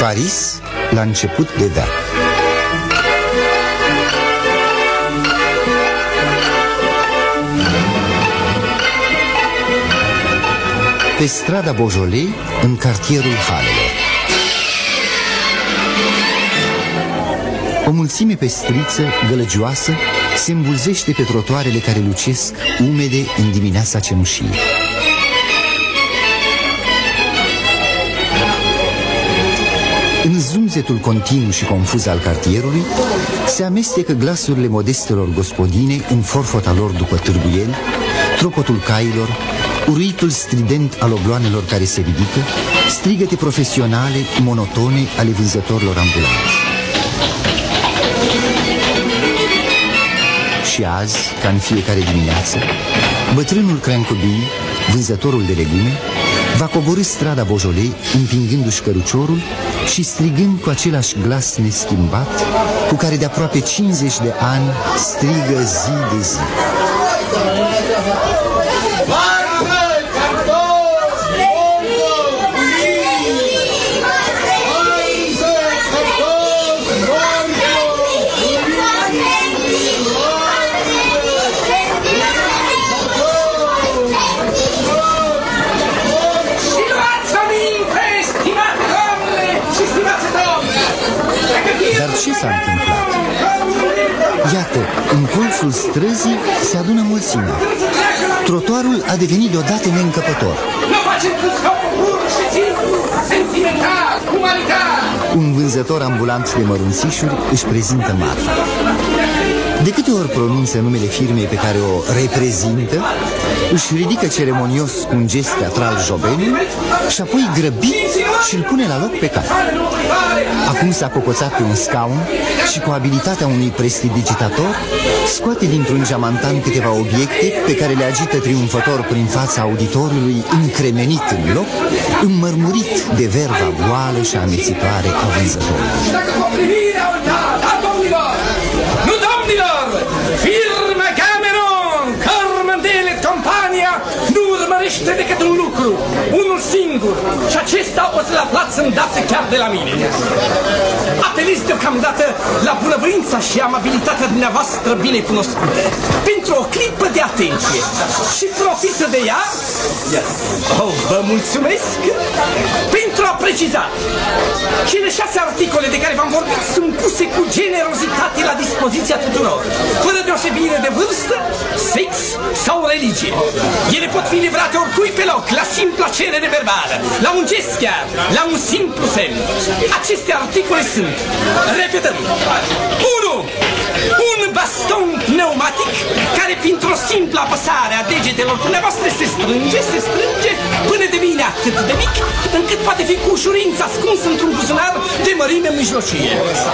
Paris, la început de veac. Pe strada Beaujolais, în cartierul Halelor. O mulțime pestriță, gălăgioasă, se îmbulzește pe trotuarele care lucesc umede în dimineața cenușie. În zumzetul continuu și confuz al cartierului se amestecă glasurile modestelor gospodine în forfota lor după târguieli, tropotul cailor, uruitul strident al obloanelor care se ridică, strigăte profesionale, monotone ale vânzătorilor ambulanți. Și azi, ca în fiecare dimineață, bătrânul Crancobin, vânzătorul de legume, va coborî strada Beaujolais, împingându-și căruciorul și strigând cu același glas neschimbat, cu care de aproape 50 de ani strigă zi de zi. Ce s-a întâmplat? Iată, în colțul străzii se adună mulțimea. Trotuarul a devenit deodată neîncăpător. Un vânzător ambulant de mărunțișuri își prezintă marfa. De câte ori pronunță numele firmei pe care o reprezintă, își ridică ceremonios cu un gest teatral jobenul și apoi grăbit și îl pune la loc pe cap. Acum s-a cocoțat pe un scaun și cu abilitatea unui prestidigitator scoate dintr-un geamantan câteva obiecte pe care le agită triumfător prin fața auditoriului încremenit în loc, înmărmurit de verva goală și amețitoare a vânzătorului. Nu, domnilor! Firma Cameron, Cormandel & Compania nu urmărește decât un lucru, unul singur, și acesta o să-l aflați îndată chiar de la mine. Apelez deocamdată la bunăvoința și amabilitatea dumneavoastră bine cunoscută, pentru o clipă de atenție, și profită de ea, vă mulțumesc, pentru a preciza. Cele 6 articole de care v-am vorbit sunt puse cu generozitate la dispoziția tuturor, fără deosebire de vârstă, sex sau religie. Ele pot fi livrate oricui pe loc, la simpla cerere verbală, la un gest chiar, la un simplu semn. Aceste articole sunt, repetăm, 1. Un baston pneumatic care printr-o simplă apăsare a degetelor dumneavoastră se strânge până devine atât de mic încât poate fi cu ușurință ascuns într-un buzunar de mărime mijlocie.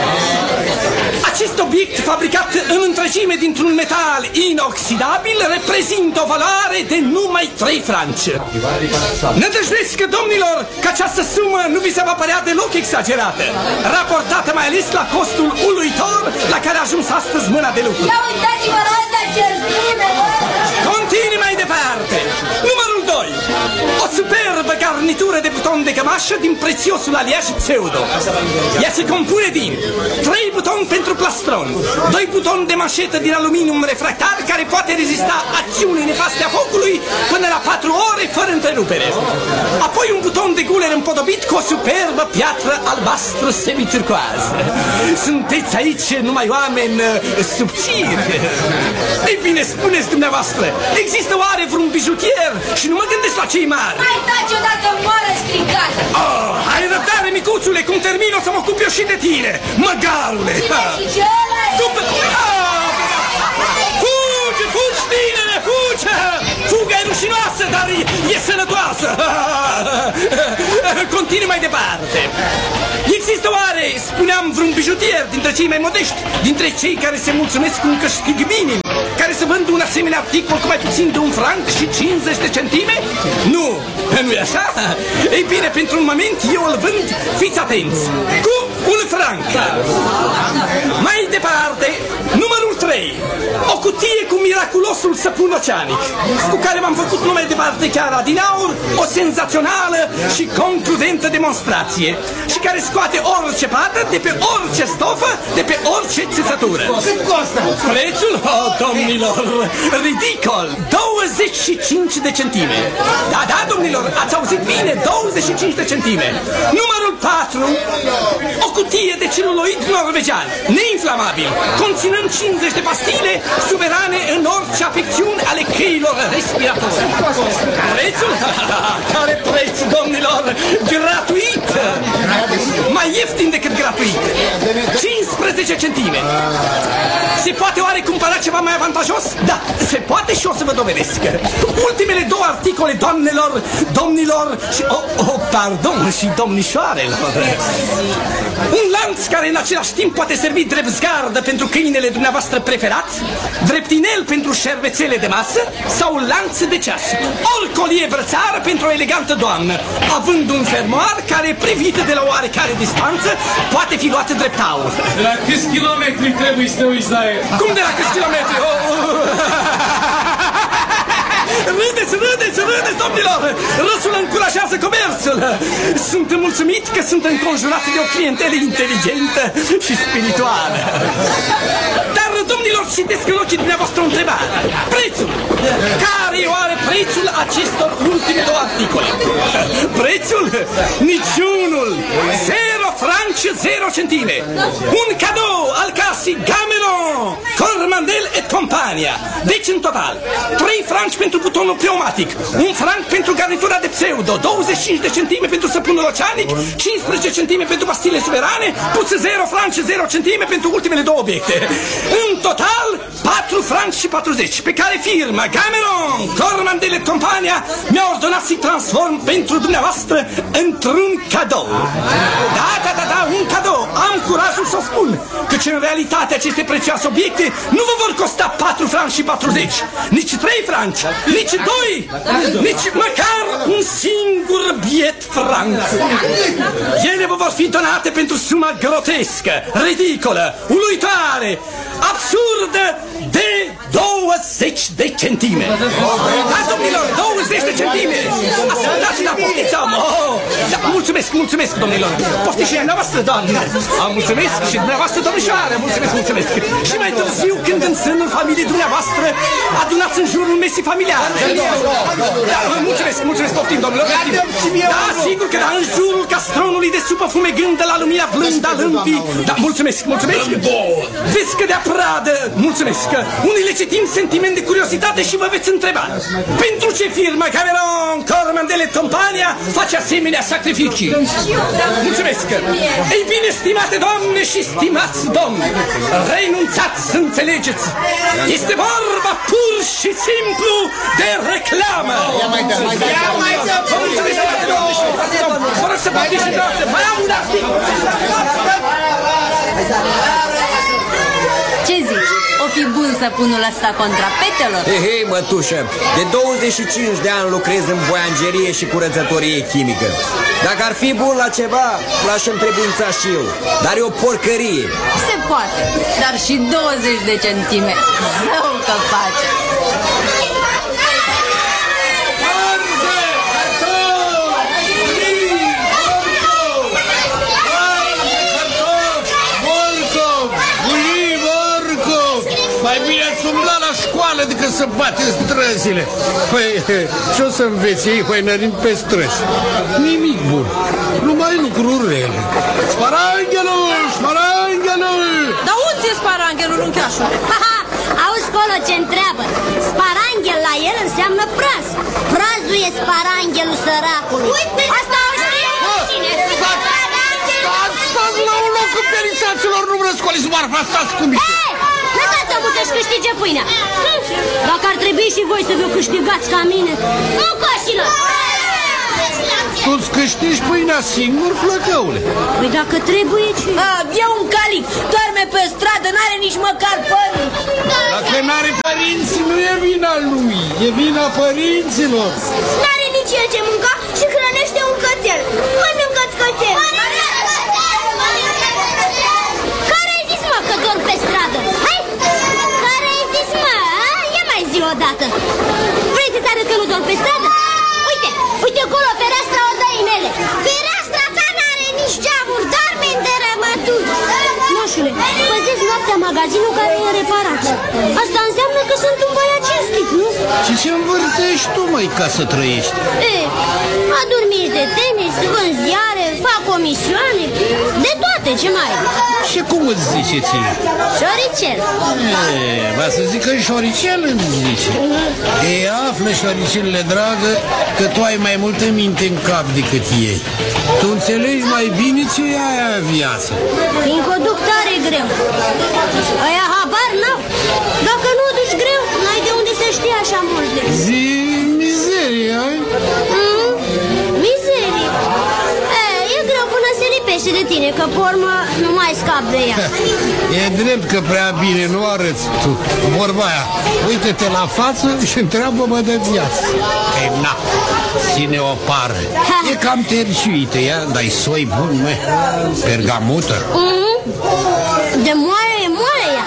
Acest obiect fabricat în întregime dintr-un metal inoxidabil reprezintă o valoare de numai 3 franci. Nădăjduiesc, domnilor, că această sumă nu vi se va părea deloc exagerată, raportată mai ales la costul uluitor la care a ajuns astăzi mâna de lucru. Ia uitați-vă la asta ce spune, bă! Continui mai departe. Numărul 2. O superbă garnitură de buton de cămașă din prețiosul aliaj pseudo. Ea se compune din 3 butoni pentru plastron, 2 butoni de mașetă din aluminium refractar care poate rezista acțiunii nefaste a focului până la 4 ore fără întrerupere. Apoi un buton de guler împodobit cu o superbă piatră albastră semiturcoază. Sunteți aici numai oameni subțiri. Ei bine, spuneți dumneavoastră, există oare vreun bijutier? Și nu mă gândesc la cei mari. Hai taci odată, moară stricată! Hai răbdare, micuțule, cum termin o să mă ocup eu și de tine, măgarule! Și ce ăla? Fugi, tinere, fugi! Fuga e rușinoasă, dar e sănătoasă! Continui mai departe. Există oare, spuneam, vreun bijutier dintre cei mai modești, dintre cei care se mulțumesc cu un câștig minim, care să vândă un asemenea articol cu mai puțin de 1 franc și 50 de centime? Nu, nu-i așa? Ei bine, pentru un moment eu îl vând, fiți atenți, cu 1 franc. Mai departe, numărul 3. O cutie cu miraculosul săpun oceanic, cu care m-am făcut nume de parte chiar adinaur, o senzațională și concludentă demonstrație, și care scoate orice pată de pe orice stofă, de pe orice țesătură. Cât costă? Prețul? Oh, domnilor, ridicol! 25 de centime. Da, domnilor, ați auzit bine, 25 de centime. Numărul 4, o cutie de celuloid norvegian, neinflamabil, conținând 50 de pastile suverane în orice afecțiuni ale căilor respiratorii. Prețul? Care preț, domnilor? Gratuit! Mai ieftin decât gratuit. 15 centime. Se poate oare cumpăra ceva mai avantajos? Da, se poate și o să vă dovedesc. Ultimele 2 articole, doamnelor, domnilor și... pardon, și domnișoarelor. Un lanț care în același timp poate servi drept zgardă pentru câinele dumneavoastră preferat, drept inel pentru șervețele de masă sau lanț de ceas, ori colie brățară pentru o elegantă doamnă, având un fermoar care, privit de la oarecare distanță, poate fi luat drept aur. De la câți kilometri trebuie să te uiți la el? Cum de la câți kilometri? Râdeți, domnilor! Râsul încurajează comerțul! Sunt mulțumit că sunt înconjurat de o clientelă inteligentă și spirituală. Dar, domnilor, citesc în ochii dumneavoastră o întrebare. Prețul! Care e oare prețul acestor ultime 2 articole? Prețul? Niciunul! 0 franci, 0 centime! Un cadou al casei Gamelon, Cormandel et Compania! Deci, în total, 3 franci pentru butonul pneumatic, 1 franc pentru garnitura de pseudo, 25 de centime pentru săpunul oceanic, 15 centime pentru pastile suverane, plus 0 franci, 0 centime pentru ultimele 2 obiecte. În total, 4 franci și 40, pe care firma Gamelon, Cormandel et Compania mi-a ordonat să-i transform pentru dumneavoastră într-un cadou. Da, un cadou. Am curajul să o spun, căci în realitate aceste prețioase obiecte nu vă vor costa 4 franci și 40, nici 3 franci, nici 2, nici măcar un singur biet franc. Ele vă vor fi donate pentru suma grotescă, ridicolă, uluitoare, absurdă de 20 de centime. Da, domnilor, 20 de centime. Ascultați, dar poftiți, mulțumesc, domnilor. Poftiți și dumneavoastră, doamne. Mulțumesc și dumneavoastră, domnișoară. Mulțumesc. Și mai târziu, când în sânul familiei dumneavoastră adunați în jurul mesii familiare. Da, mulțumesc, poftim, domnilor. Da, sigur că da, în jurul castronului de supă fumegândă la lumina blândă a lâmpii. Da, mulțumesc. Veți cădea pradă, mulțumesc. Unii le citim sentiment de curiozitate și vă veți întreba: pentru ce firma Gamelon, Cormandel et Compania face asemenea sacrificii? Mulțumesc. Ei bine, stimate doamne și stimați domni, renunțați să înțelegeți. Este vorba pur și simplu de reclamă. Vă mulțumesc, stimate doamne și vă rog să batiți și doamne. Mai am un articol. Ce zici? O fi bun săpunul ăsta contra petelor? Hei, mătușă, de 25 de ani lucrez în boiangerie și curățătorie chimică. Dacă ar fi bun la ceva, l-aș întrebuința și eu. Dar e o porcărie. Se poate, dar și 20 de centime. Zău că face. Mai bine ați umbla la școală decât să bate străzile. Păi, ce-o să înveți ei hăinărind pe străzi? Nimic bun, numai lucruri rele. Sparanghelul! Dar unde e sparanghelul, uncheașul? Auzi, colo, ce întreabă? Sparanghel la el înseamnă praz. Prazul e sparanghelul săracului. Uite, asta o știe cine. Stați la un loc în perisaților, nu răscoliți marfa, stați cu mine. Lăsați-o să-și câștige pâinea. Dacă ar trebui și voi să vă câștigați ca mine. Nu, coșilor! Tu-ți câștigi pâinea singur, flăcăule? Păi dacă trebuie ce? E un calic, doarme pe stradă, n-are nici măcar părinți. Dacă n-are părinți, nu e vina lui, e vina părinților. N-are nici el ce mânca și hrănește un cățel. Mănâncă-ți cățel! Care ai zis, mă, că dorm pe stradă? Hai! magazinul care e în reparație. Asta înseamnă că sunt un băiat cinstit, nu? Și ce învârtești tu, măi, ca să trăiești? Adun mici de tenis, vând ziare, fac comisioane, de toate, ce mai e? Și cum îți zice ție? Șoricel. Va să zic că șoricel îți zice. Ei, află, șoricelele dragă, că tu ai mai multă minte în cap decât ei. Tu înțelegi mai bine ce e aia viață. Fiindcă o duc tare greu. Aia habar n-au. Dacă nu o duci greu, n-ai de unde să știi așa multe. Zi mizerie, ai? Mizerie. E greu până se lipește de tine, că pe urmă nu mai scap de ea. E drept că prea bine nu arăți tu. Vorba aia, uite-te la față și întreabă-mă de viață. Ei, na, ține o pară. E cam terciuită, ea, dar-i soi bun, mă. Pergamută. De moare e moare ea.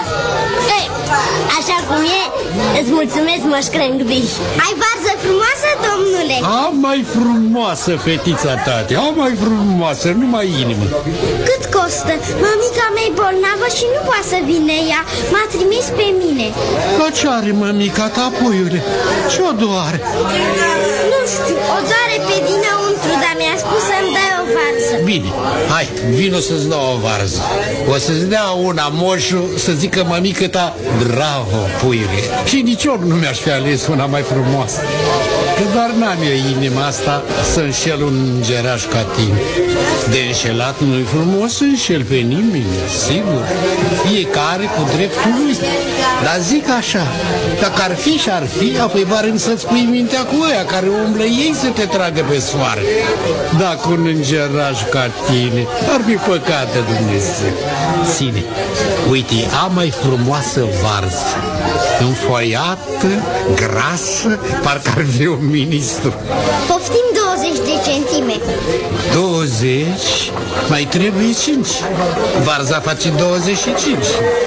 Așa cum e, îți mulțumesc, Moș Crângbi. Ai varză frumoasă, domnule? Mai frumoasă, fetița tate, mai frumoasă, numai inimă. Cât costă? Mămica mea e bolnavă și nu poate să vină ea. M-a trimis pe mine. La ce are mămica ta, puiule? Ce-o doare? Nu știu, o doare pe dinăuntru, dar mi-a spus să-mi dai o varză. Bine, hai, vino să-ți dau o varză. O să-ți dea una moșul să zică mămică ta, bravo, puiule. Și nici eu nu mi-aș fi ales una mai frumoasă. Că doar n-am eu inima asta să înșel un îngeraș ca tine. De înșelat nu-i frumos să înșel pe nimeni, sigur. Fiecare cu dreptul lui. Dar zic așa, dacă ar fi și-ar fi, apoi varem să-ți pui mintea cu ăia care umblă ei să te tragă pe soare. Dacă un îngeraș ca tine, ar fi păcată, Dumnezeu. Ține, uite, a mai frumoasă varză, înfoiată, grasă, parcă ar fi un ministru. Poftim 20 de centime. 20? Mai trebuie 5. Varza face 25.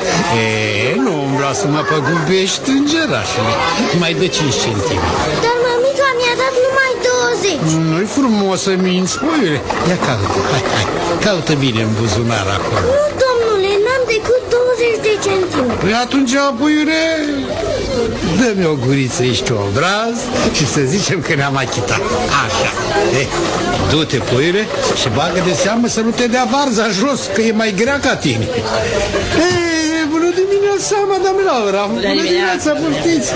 Nu îmi vreau să mă păgubești, îngerașule. Mai de 5 centime. Dar mămica mi-a dat numai 20. Nu-i frumos să minți, puiule. Ia caută, hai, caută bine în buzunar acolo. Nu, domnule, n-am decât 20 de centime. Păi atunci, puiule, dă-mi o guriță, ești obraz și să zicem că ne-am achitat. Așa. Du-te, puiule, și bagă de seamă să nu te dea varza jos, că e mai grea ca tine. Bună dimineața, madame Laura. Bună dimineața, poftiți.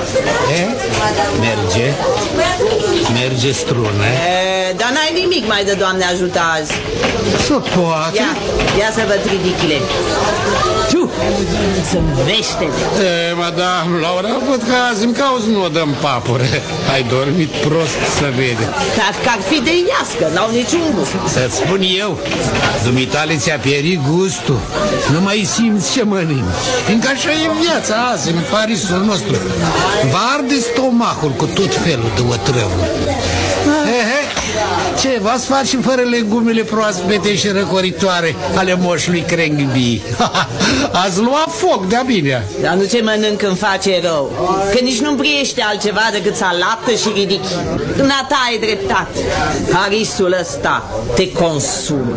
Merge strună. Dar n-ai nimic mai de Doamne ajută azi. Să poate. Ia să văd ridichile. Tu, sunt veștele. Madame Laura, văd că azi îmi cauzi nodă în papură. Ai dormit prost să vede. Dar că ar fi de iască, n-au niciun gust. Să-ți spun eu, dumitale ți-a pierit gustul. Nu mai simți ce mănânci. Fiindcă așa e viața azi, în Parisul nostru. Va arde stomacul cu tot felul de otrăvuri. Ce, v-ați face fără legumele proaspete și răcoritoare ale moșului Crângbi? Ați luat foc de-a bine. Dar nu ce mănânc îmi face rău, că nici nu-mi priește altceva decât salată și ridichi. Dumneata ai dreptate. Parisul ăsta te consumă.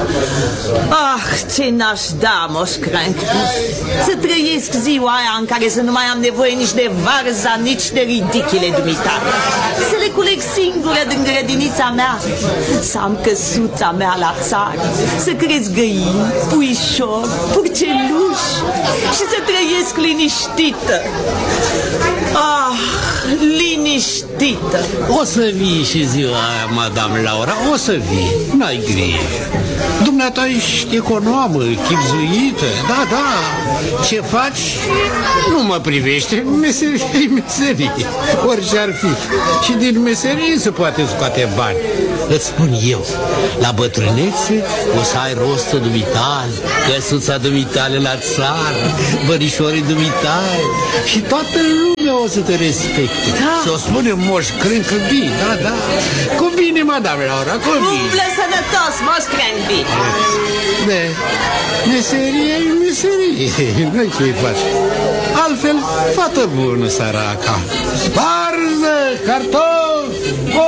Ce n-aș da, Moș Crângbi, să trăiesc ziua aia în care să nu mai am nevoie nici de varza, nici de ridichile dumitale. Să le culeg singură din grădinița mea, să am căsuța mea la țară, să cresc găini, puișori, purceluși și să trăiesc liniștită. Liniștită. O să vii și ziua aia, madame Laura, o să vii, n-ai grijă. Dumneata ești economă, chipzuită, da, ce faci nu mă privește, meserie, orice ar fi. Și din meserie se poate scoate bani. Îți spun eu, la bătrânețe o să ai rostul dumitale, căsuța dumitale la țară, bărișorii dumitale și toată lumea o să te respecte. Să-o spunem Moș Crângbi, da. Cu bine, madame Laura, cu bine. Umblă sănătos, Moș Crângbi. Meserie e meserie, nu-i ce-i faci. Altfel, fată bună, săraca. Varză, cartofi,